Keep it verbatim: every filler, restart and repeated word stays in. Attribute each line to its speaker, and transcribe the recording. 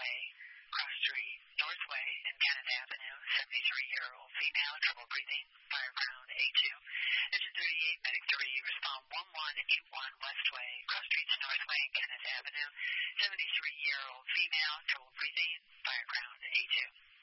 Speaker 1: Way, Cross Street, Northway, and Kenneth Avenue, seventy-three-year-old female, trouble breathing, fire ground A two. Engine thirty-eight, Medic three, respond one one eight one Westway, Cross Street to Northway, and Kenneth Avenue, seventy-three-year-old female, trouble breathing, fire ground A two.